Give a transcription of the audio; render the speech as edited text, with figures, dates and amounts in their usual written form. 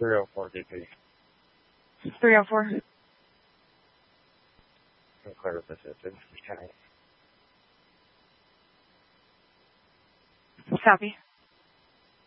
304 DP. 304. Clear with assistance. 10-8. Copy.